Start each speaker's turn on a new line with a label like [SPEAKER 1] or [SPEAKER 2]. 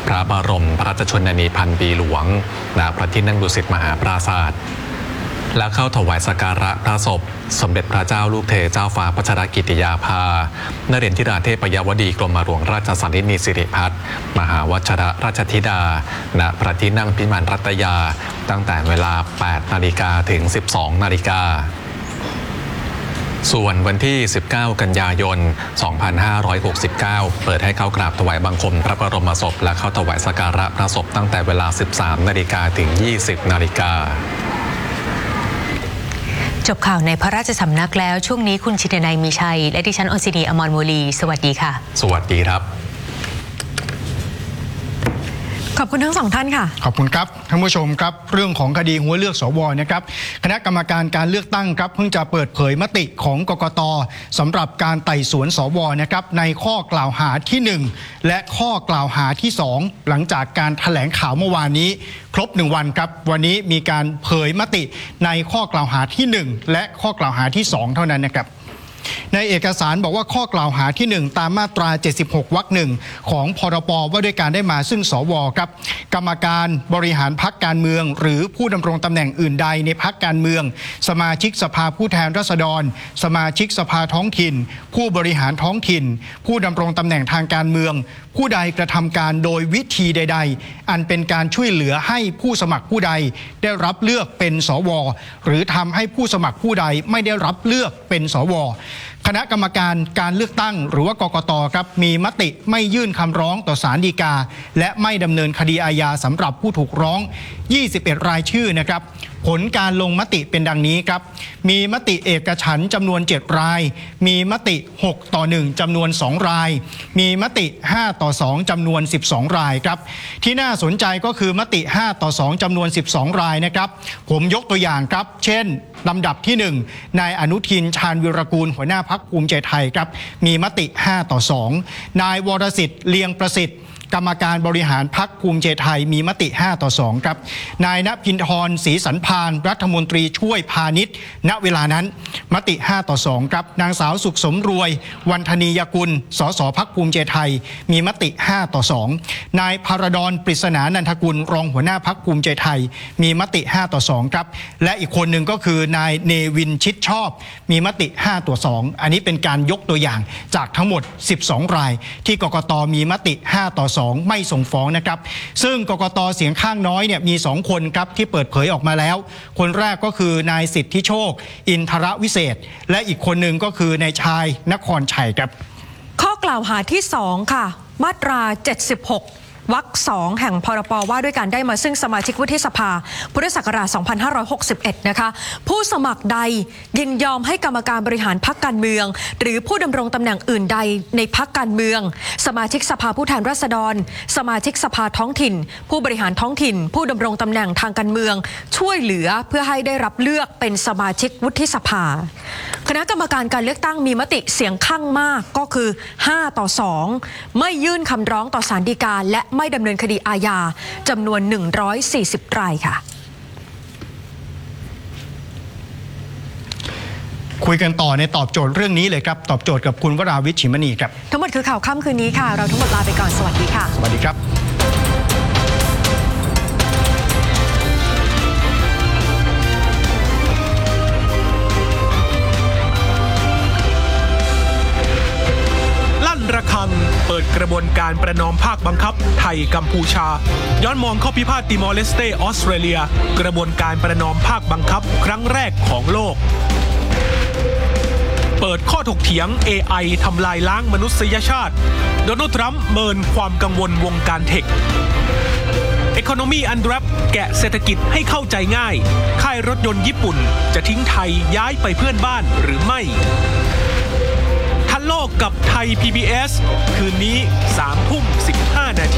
[SPEAKER 1] พระบรมพระราชชนนีพันปีหลวงณพระที่นั่งดุสิตมหาปราสาทและเข้าถวายสักการะพระศพสมเด็จพระเจ้าลูกเธอเจ้าฟ้าพัชรกิติยาภานเรนทิราเทพยวดีกรมหลวงราชสันนินีสิริพัฒน์มหาวชรราชธิดาณพระที่นั่งพิมานรัตยาตั้งแต่เวลา 8 นาฬิกาถึง 12 นาฬิกาส่วนวันที่ 19 กันยายน 2569 เปิดให้เข้ากราบถวายบังคมพระบรมศพและเข้าถวายสักการะพระศพตั้งแต่เวลา 13 นาฬิกาถึง 20 นาฬิกา
[SPEAKER 2] จบข่าวในพระราชสำนักแล้วช่วงนี้คุณชินนัยมีชัยและดิฉันอศินีอมรโมลีสวัสดีค่ะ
[SPEAKER 1] สวัสดีครับ
[SPEAKER 2] ขอบคุณทั้งสองท่านค่ะ
[SPEAKER 3] ขอบคุณครับท่านผู้ชมครับเรื่องของคดีหัวเลือกสวนะครับคณะกรรมการการเลือกตั้งครับเพิ่งจะเปิดเผยมติของกกต.สำหรับการไต่สวนสวนะครับในข้อกล่าวหาที่1และข้อกล่าวหาที่2หลังจากการแถลงข่าวเมื่อวานนี้ครบ1วันครับวันนี้มีการเผยมติในข้อกล่าวหาที่1และข้อกล่าวหาที่2เท่านั้นนะครับในเอกสารบอกว่าข้อกล่าวหาที่1ตามมาตรา76วรรค1ของพรบว่าด้วยการได้มาซึ่งสวครับกรรมการบริหารพรรคการเมืองหรือผู้ดำรงตำแหน่งอื่นใดในพรรคการเมืองสมาชิกสภาผู้แทนราษฎรสมาชิกสภาท้องถิ่นผู้บริหารท้องถิ่นผู้ดำรงตำแหน่งทางการเมืองผู้ใดกระทำการโดยวิธีใดๆอันเป็นการช่วยเหลือให้ผู้สมัครผู้ใดได้รับเลือกเป็นสวหรือทำให้ผู้สมัครผู้ใดไม่ได้รับเลือกเป็นสวคณะกรรมการการเลือกตั้งหรือว่ากกต.ครับมีมติไม่ยื่นคำร้องต่อศาลฎีกาและไม่ดำเนินคดีอาญาสำหรับผู้ถูกร้อง21รายชื่อนะครับผลการลงมติเป็นดังนี้ครับมีมติเอกฉันท์จำนวน7รายมีมติ6 ต่อ 1จำนวน2รายมีมติ5 ต่อ 2จำนวน12รายครับที่น่าสนใจก็คือมติ5 ต่อ 2จำนวน12รายนะครับผมยกตัวอย่างครับเช่นลำดับที่1นายอนุทินชาญวิรากูลหัวหน้าพรรคภูมิใจไทยครับมีมติ5 ต่อ 2นายวรสิทธิ์เลียงประสิทธิ์กรรมการบริหารพรรคภูมิใจไทยมีมติ5 ต่อ 2ครับนายณภินทรศรีสันพานรัฐมนตรีช่วยพาณิชย์ณเวลานั้นมติ5 ต่อ 2ครับนางสาวสุขสมรวยวันธนียกุลสสพรรคภูมิใจไทยมีมติ5 ต่อ 2นายภารดรปริศนานันทกุลรองหัวหน้าพรรคภูมิใจไทยมีมติ5 ต่อ 2ครับและอีกคนหนึ่งก็คือนายเนวินชิดชอบมีมติ5 ต่อ 2อันนี้เป็นการยกตัวอย่างจากทั้งหมด12รายที่กกต.มีมติ5 ต่อ 2ไม่ส่งฟ้องนะครับซึ่งกกต.เสียงข้างน้อยเนี่ยมี2คนครับที่เปิดเผยออกมาแล้วคนแรกก็คือนายสิทธิโชคอินทรวิเศษและอีกคนหนึ่งก็คือนายชายนครชัยครับ
[SPEAKER 2] ข้อกล่าวหาที่2ค่ะมาตรา76วรรค2แห่งพรบว่าด้วยการได้มาซึ่งสมาชิกวุฒิสภาพุทธศักราช2561นะคะผู้สมัครใดยินยอมให้กรรมการบริหารพรรคการเมืองหรือผู้ดำรงตำแหน่งอื่นใดในพรรคการเมืองสมาชิกสภาผู้แทนราษฎรสมาชิกสภาท้องถิ่นผู้บริหารท้องถิ่นผู้ดำรงตำแหน่งทางการเมืองช่วยเหลือเพื่อให้ได้รับเลือกเป็นสมาชิกวุฒิสภาคณะกรรมการการเลือกตั้งมีมติเสียงข้างมากก็คือ5 ต่อ 2ไม่ยื่นคำร้องต่อศาลฎีกาและไม่ดำเนินคดีอาญาจำนวน140รายค่ะ
[SPEAKER 3] คุยกันต่อในตอบโจทย์เรื่องนี้เลยครับตอบโจทย์กับคุณวราวิช ฉิมณีครับ
[SPEAKER 2] ทั้งหมดคือข่าวค่ำคืนนี้ค่ะเราทั้งหมดลาไปก่อนสวัสดีค่ะ
[SPEAKER 3] สวัสดีครับ
[SPEAKER 4] ระฆังเปิดกระบวนการประนอมภาคบังคับไทยกัมพูชาย้อนมองข้อพิพาทติมอร์เลสเตออสเตรเลียกระบวนการประนอมภาคบังคับครั้งแรกของโลกเปิดข้อถกเถียง AI ทำลายล้างมนุษยชาติโดนัลด์ทรัมป์เมินความกังวลวงการเทคEconomy Unwrapped แกะเศรษฐกิจให้เข้าใจง่ายค่ายรถยนต์ญี่ปุ่นจะทิ้งไทยย้ายไปเพื่อนบ้านหรือไม่ทันโลกกับไทย PBS คืนนี้ 3:15 น.